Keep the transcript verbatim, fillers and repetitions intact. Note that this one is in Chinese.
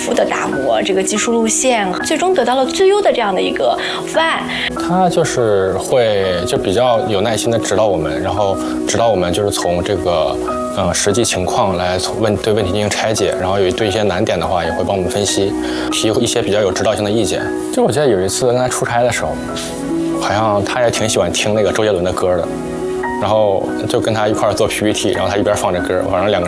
复的打磨这个技术路线，最终得到了最优的这样的一个方案。 他就是会就比较有耐心的指导我们，然后指导我们就是从这个呃实际情况来从问对问题进行拆解，然后有对一些难点的话也会帮我们分析，提一些比较有指导性的意见。就我记得有一次跟他出差的时候，好像他也挺喜欢听那个周杰伦的歌的，然后就跟他一块儿做 P P T， 然后他一边放着歌，反正两个人